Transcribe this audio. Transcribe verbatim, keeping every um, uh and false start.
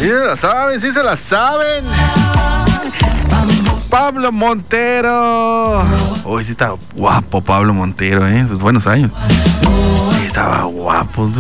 se la saben, sí se la saben. Pablo Montero. Uy, sí está guapo Pablo Montero, ¿eh? Sus buenos años. Sí, estaba guapo.